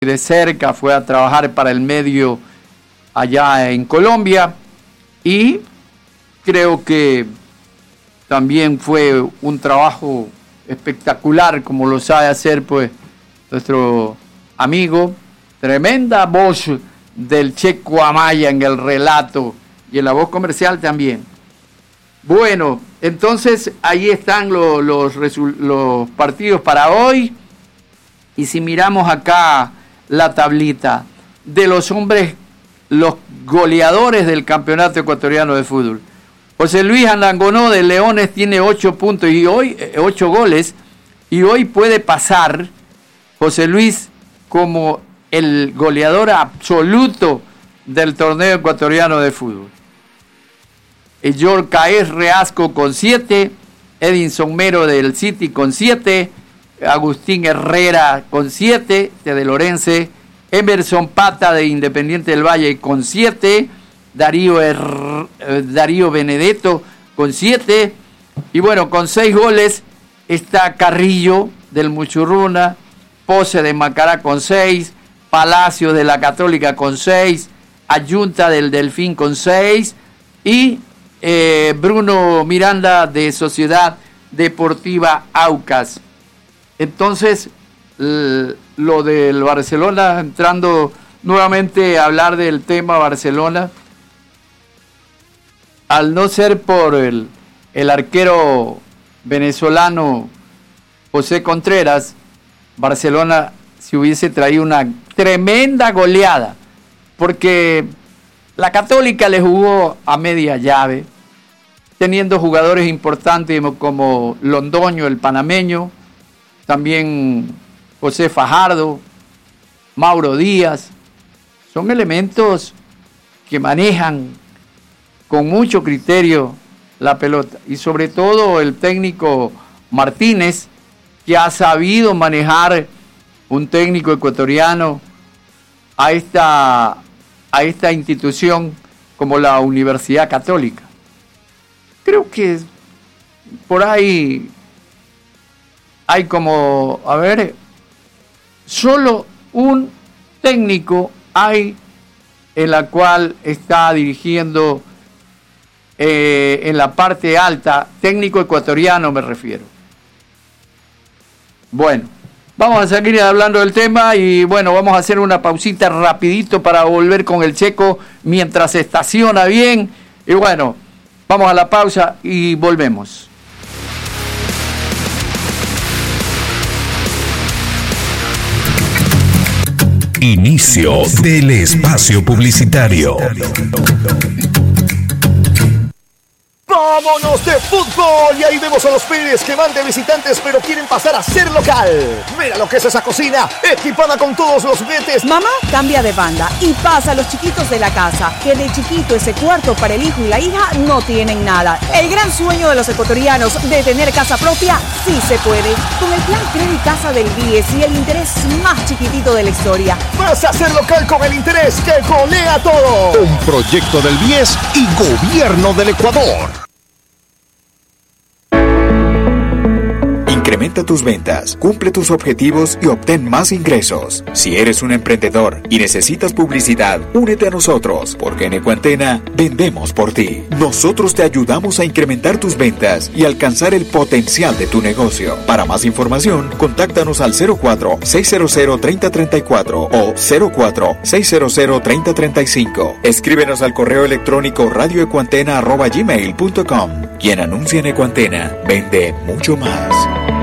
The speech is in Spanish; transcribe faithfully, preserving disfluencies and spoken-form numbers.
de cerca, fue a trabajar para el medio allá en Colombia y creo que también fue un trabajo espectacular como lo sabe hacer pues nuestro amigo. Tremenda voz del Checo Amaya en el relato y en la voz comercial también. Bueno, entonces ahí están los, los, los partidos para hoy. Y si miramos acá la tablita de los hombres, los goleadores del campeonato ecuatoriano de fútbol. José Luis Andangonó de Leones tiene ocho puntos y hoy, ocho goles, y hoy puede pasar José Luis como el goleador absoluto del torneo ecuatoriano de fútbol. Yorcaez Reasco con siete, Edinson Mero del City con siete, Agustín Herrera con siete, de Lorense, Emerson Pata de Independiente del Valle con siete, Darío, Her... Darío Benedetto con siete, y bueno, con seis goles está Carrillo del Muchurruna, Pose de Macará con seis, Palacios de la Católica con seis, Ayunta del Delfín con seis, y eh, Bruno Miranda de Sociedad Deportiva Aucas. Entonces, lo del Barcelona, entrando nuevamente a hablar del tema Barcelona, al no ser por el, el arquero venezolano José Contreras, Barcelona se hubiese traído una tremenda goleada, porque la Católica le jugó a media llave, teniendo jugadores importantes como Londoño, el panameño, también José Fajardo, Mauro Díaz. Son elementos que manejan con mucho criterio la pelota, y sobre todo el técnico Martínez, que ha sabido manejar un técnico ecuatoriano a esta, a esta institución como la Universidad Católica. Creo que por ahí hay como, a ver, solo un técnico hay en la cual está dirigiendo eh, en la parte alta, técnico ecuatoriano me refiero. Bueno, vamos a seguir hablando del tema y bueno, vamos a hacer una pausita rapidito para volver con el Checo mientras se estaciona bien. Y bueno, vamos a la pausa y volvemos. Inicio del espacio publicitario. ¡Vámonos de fútbol! Y ahí vemos a los Pérez que van de visitantes pero quieren pasar a ser local. Mira lo que es esa cocina, equipada con todos los juguetes. Mamá cambia de banda y pasa a los chiquitos de la casa, que de chiquito ese cuarto para el hijo y la hija no tienen nada. El gran sueño de los ecuatorianos de tener casa propia sí se puede. Con el plan Credit Casa del B I E S y el interés más chiquitito de la historia. Vas a ser local con el interés que golea todo. Un proyecto del B I E S y Gobierno del Ecuador. Incrementa tus ventas, cumple tus objetivos y obtén más ingresos. Si eres un emprendedor y necesitas publicidad, únete a nosotros, porque en Ecuantena vendemos por ti. Nosotros te ayudamos a incrementar tus ventas y alcanzar el potencial de tu negocio. Para más información, contáctanos al cero cuatro, seis cero cero, tres cero tres cuatro o cero cuatro, seis cero cero, tres cero tres cinco. Escríbenos al correo electrónico radioecuantena arroba gmail punto com. Quien anuncia en Ecuantena, vende mucho más.